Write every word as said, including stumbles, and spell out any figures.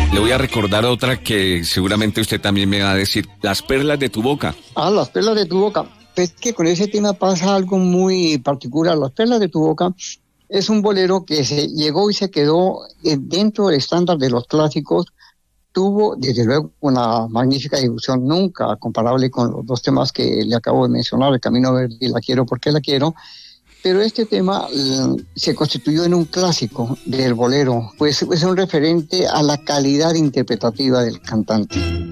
Le voy a recordar otra que seguramente usted también me va a decir, Las perlas de tu boca. Ah, Las perlas de tu boca. Es que con ese tema pasa algo muy particular. Las perlas de tu boca es un bolero que se llegó y se quedó dentro del estándar de los clásicos. Tuvo, desde luego, una magnífica difusión, nunca comparable con los dos temas que le acabo de mencionar, El Camino Verde y La Quiero porque la quiero. Pero este tema eh, se constituyó en un clásico del bolero, pues es un referente a la calidad interpretativa del cantante.